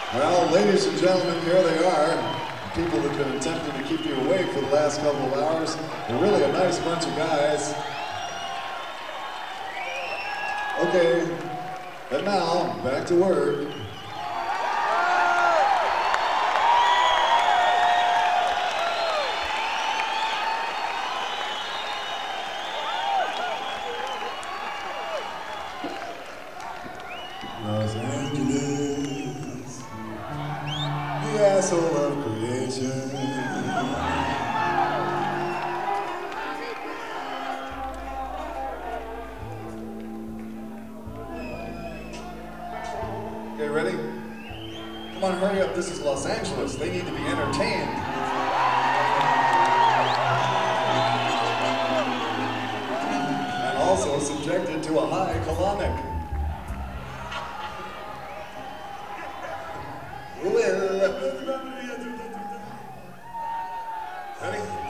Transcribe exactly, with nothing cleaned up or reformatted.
Well, ladies and gentlemen, here they are. People that have been attempting to keep you awake for the last couple of hours. They're really a nice bunch of guys. Okay, and now, back to work. Los Angeles, the asshole of creation. Okay, ready? Come on, hurry up. This is Los Angeles. They need to be entertained. And also subjected to a high colonic. Ready?